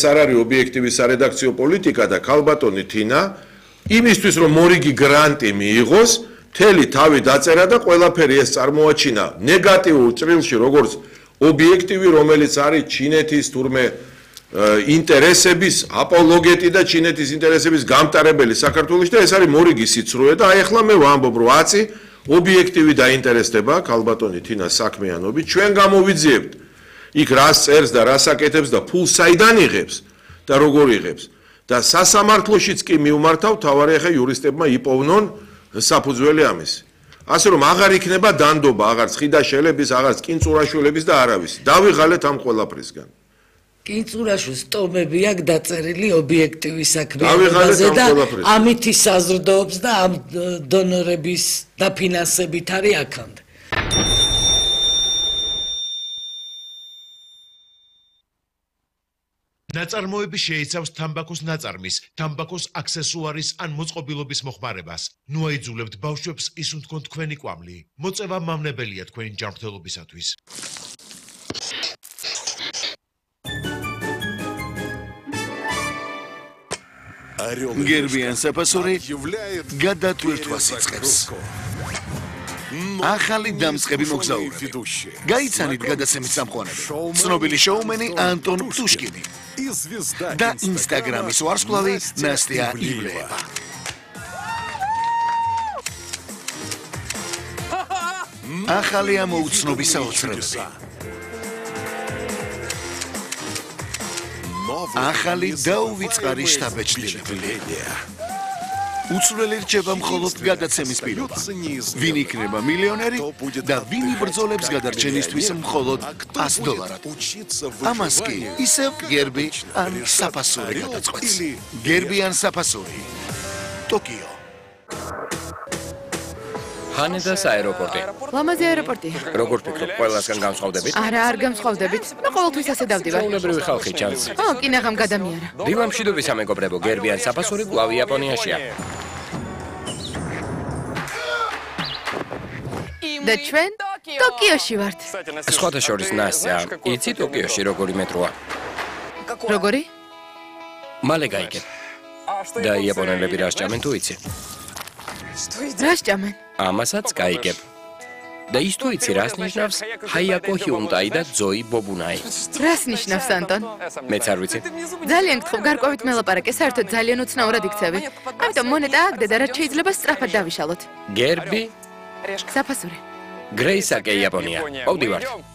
არ არის ობიექტივი სარედაქციო პოლიტიკა და ქალბატონი თინა იმისთვის რომ მორიგი გრანტი მიიღოს მთელი თავი დაწერა და ყველაფერი ეს წარმოაჩინა ნეგატიურ ჭრილში როგორც ობიექტივი რომელიც არის ჩინეთის თურმე ინტერესების აპოლოგეტი და ჩინეთის ინტერესების გამტარებელი საქართველოში და ეს არის მორიგი სიცრუე და აი ახლა მე ვამბობ რომ აცი ობიექტივი დაინტერესდება ქალბატონი თინას საქმიანობით ჩვენ გამოვიძიებთ იქ რას წერს და რას აკეთებს და ფულს საიდან იღებს და როგორ იღებს და სასამართლოშიც კი მივმართავ თავარი ახლა იურისტებმა იპოვნონ საფუძველი ამის ასე რომ აღარ იქნება დანდობა აღარც ხიდაშელების აღარც კინწურაშვილების და არავის დავიღალეთ ამ ყველაფრისგან კინწურაშვილს ტომები აქვს დაწერილი ობიექტივი საქმიანობაზე და ამით ისაზრდოობს და ამ დონორების დაფინანსებით არის აქამდე ნაწარმოები შეიცავს თამბაქოს ნაწარმის, თამბაქოს აქსესუარის ან მოწყობილობის მოხმარებას. ნუ აიძულებთ ბავშვებს ისუნ თქვენ თქვენი კვამლი. მოწევა მავნებელია თქვენი ჯანმრთელობისათვის. გერბიან საფასური გადატვირთვას იწყებს. ახალი დამწყები მოგზაურები. გაიცანით გადაცემის სამყაროები. ცნობილი შოუმენი ანტონ პტუშკინი და ინსტაგრამის ვარსკვლავი ნასტია ივლეევა. ახალი ამოუცნობი საოცრებები. ახალი დაუვიწყარი შტაბ-ეჭდილები. უცვლელი რჩება მხოლოდ გადაცემის პირობა. ვინ იქნება მილიონერი და ვინ იბრძოლებს გადარჩენისთვის მხოლოდ $100. ამას კი ისევ გერბი ან საფასური გადაწყვეტს. გერბი ან საფასური. ტოკიო. ჰანედას აეროპორტი. ლამაზი აეროპორტი. როგორ ფიქრობ, ყველასგან განსხვავდებით? არა, არ განსხვავდებით. მე ყოველთვის ასე დავდივარ. ჩვეულებრივი ხალხი ჩანს. ო, კინაღამ გადამიარა. დილა მშვიდობის სამეგობრებო, გერბი ან საფასური კვლავ იაპონიაშია. და ჩვენ ტოკიოში ვართ. სხვათა შორის ნასია, იცი ტოკიოში როგორი მეტროა? როგორი? მალე გაიგებ. და იაპონელები რა სჭამენ თუ იცი? რა სჭამენ? ამასაც გაიგებ. და ის თუ იცი რას ნიშნავს ჰაიაკო ჰიუნტაი და ძოი ბობუნაი? რას ნიშნავს ანტონ? მეც არ ვიცი. ძალიან გთხოვ, გარკვევით მელაპარაკე, საერთოდ ძალიან უცნაურად იქცევი. ამიტომ მონეტა აგდე და რაც შეიძლება სწრაფად დავიშალოთ. გერბი საფასური. გრეისაკე იაპონია. მოვდივართ.